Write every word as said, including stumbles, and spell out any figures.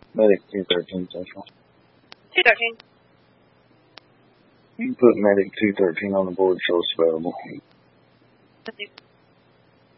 Medic two thirteen Central. two thirteen. You can put Medic two thirteen on the board, so it's available. Thank you.